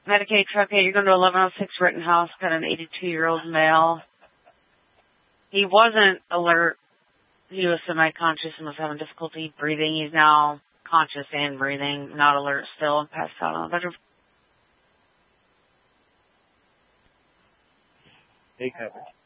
Medicaid truck 8, you're going to 1106 Rittenhouse, got an 82-year-old male. He wasn't alert. He was semi-conscious and was having difficulty breathing. He's now conscious and breathing, not alert still, and passed out on the bedroom. Hey, coverage.